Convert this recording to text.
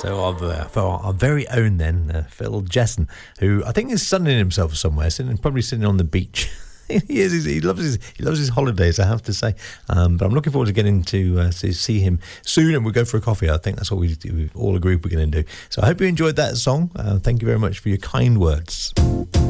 So for our very own then, Phil Jesson, who I think is sunning himself somewhere, probably sitting on the beach. He loves his holidays, I have to say. But I'm looking forward to getting to see him soon, and we'll go for a coffee. I think that's what we all agree we're going to do. So I hope you enjoyed that song. Thank you very much for your kind words.